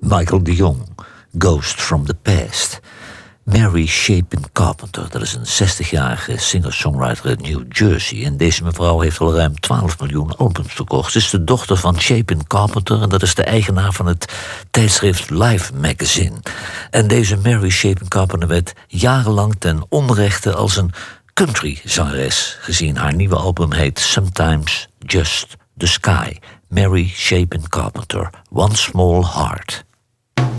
Michael de Jong, Ghost from the Past. Mary Chapin Carpenter, dat is een 60-jarige singer-songwriter uit New Jersey. En deze mevrouw heeft al ruim 12 miljoen albums verkocht. Ze is de dochter van Chapin Carpenter en dat is de eigenaar van het tijdschrift Life Magazine. En deze Mary Chapin Carpenter werd jarenlang ten onrechte als een country-zangeres gezien. Haar nieuwe album heet Sometimes Just the Sky. Mary Chapin Carpenter, One Small Heart.